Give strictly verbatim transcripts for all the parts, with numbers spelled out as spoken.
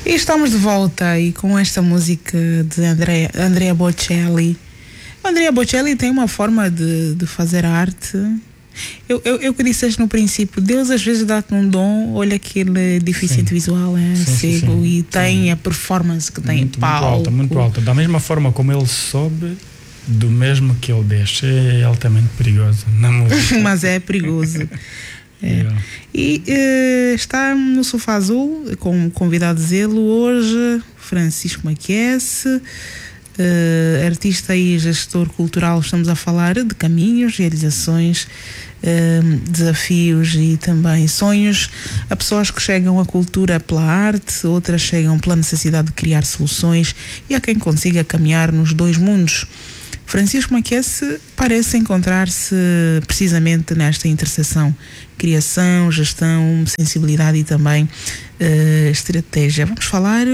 E estamos de volta e com esta música de Andrea, Andrea Bocelli. Andrea Bocelli tem uma forma de, de fazer arte. Eu, eu, eu que disseste no princípio, Deus às vezes dá-te um dom, olha aquele deficiente sim. visual, é sim, cego, sim, sim. e tem sim. a performance que tem muito, em palco. Muito alta, muito alta. Da mesma forma como ele sobe, do mesmo que ele deixa, é altamente perigoso na música. Mas é perigoso. É. E uh, está no Sofá Azul com convidado zelo hoje, Francisco Maquiesse, uh, artista e gestor cultural. Estamos a falar de caminhos, realizações, uh, desafios e também sonhos. Há pessoas que chegam à cultura pela arte, outras chegam pela necessidade de criar soluções, e há quem consiga caminhar nos dois mundos. Francisco Maquiesse parece encontrar-se precisamente nesta interseção: criação, gestão, sensibilidade e também uh, estratégia. Vamos falar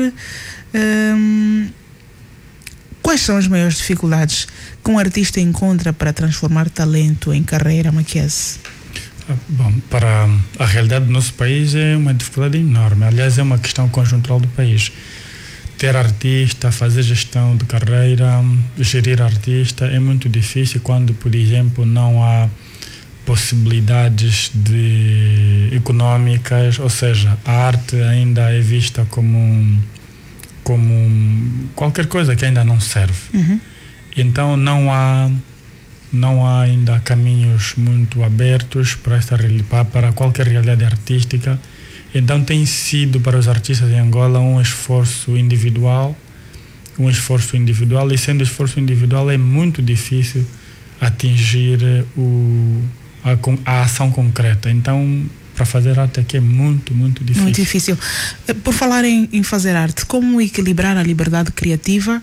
um, quais são as maiores dificuldades que um artista encontra para transformar talento em carreira, Maquiesse? Bom, para a realidade do nosso país é uma dificuldade enorme. Aliás, é uma questão conjuntural do país. Ter artista, fazer gestão de carreira, gerir artista é muito difícil quando, por exemplo, não há possibilidades de econômicas, ou seja, a arte ainda é vista como, um, como um, qualquer coisa que ainda não serve. Uhum. Então não há, não há ainda caminhos muito abertos para, esta, para qualquer realidade artística. Então tem sido para os artistas em Angola um esforço individual, um esforço individual, e sendo esforço individual é muito difícil atingir o, a, a ação concreta. Então, para fazer arte aqui é muito, muito difícil. Muito difícil. Por falar em, em fazer arte, como equilibrar a liberdade criativa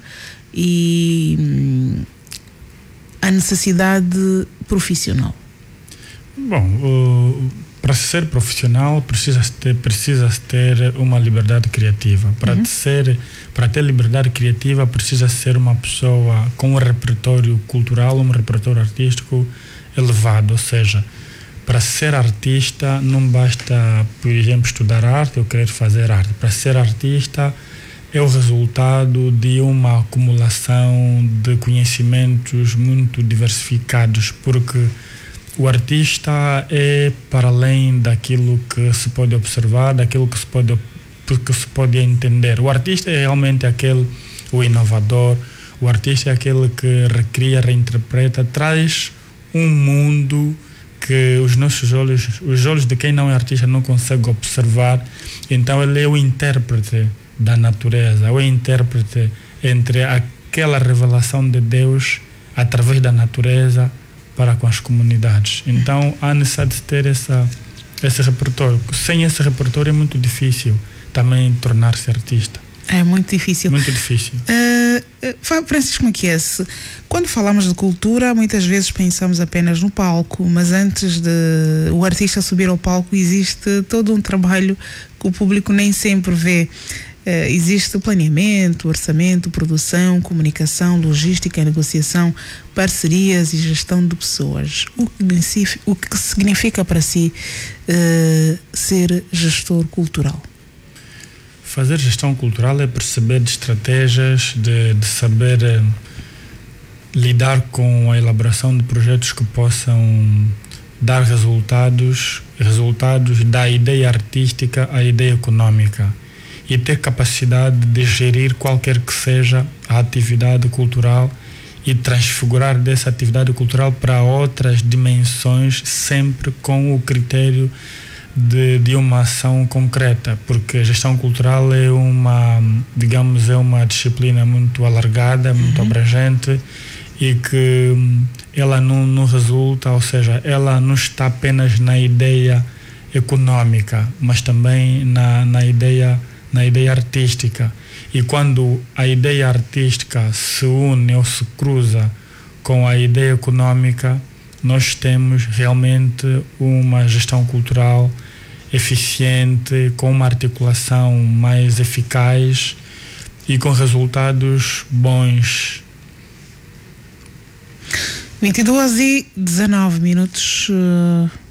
e hum, a necessidade profissional? Bom, o para ser profissional precisa ter, precisa ter uma liberdade criativa. Para, uhum. ser, para ter liberdade criativa precisa ser uma pessoa com um repertório cultural, um repertório artístico elevado. Ou seja, para ser artista não basta, por exemplo, estudar arte ou querer fazer arte. Para ser artista é o resultado de uma acumulação de conhecimentos muito diversificados, porque o artista é para além daquilo que se pode observar, daquilo que se pode, que se pode entender. O artista é realmente aquele, o inovador, o artista é aquele que recria, reinterpreta, traz um mundo que os nossos olhos, os olhos de quem não é artista não conseguem observar. Então ele é o intérprete da natureza, o intérprete entre aquela revelação de Deus através da natureza para com as comunidades. Então há necessidade de ter essa, esse repertório. Sem esse repertório é muito difícil também tornar-se artista. É muito difícil. Muito difícil. Uh, Francisco Maquiesse, quando falamos de cultura, muitas vezes pensamos apenas no palco, mas antes de o artista subir ao palco existe todo um trabalho que o público nem sempre vê. Uh, existe planeamento, orçamento, produção, comunicação, logística, negociação, parcerias e gestão de pessoas. O que, o que significa para si uh, ser gestor cultural? Fazer gestão cultural é perceber de estratégias, de, de saber uh, lidar com a elaboração de projetos que possam dar resultados, resultados da ideia artística à ideia econômica, e ter capacidade de gerir qualquer que seja a atividade cultural e transfigurar dessa atividade cultural para outras dimensões, sempre com o critério de, de uma ação concreta, porque a gestão cultural é uma, digamos, é uma disciplina muito alargada, muito uhum. abrangente, e que ela não, não resulta, ou seja, ela não está apenas na ideia econômica, mas também na, na ideia na ideia artística. E quando a ideia artística se une ou se cruza com a ideia econômica, nós temos realmente uma gestão cultural eficiente, com uma articulação mais eficaz e com resultados bons. vinte e duas e dezanove minutos. Uh...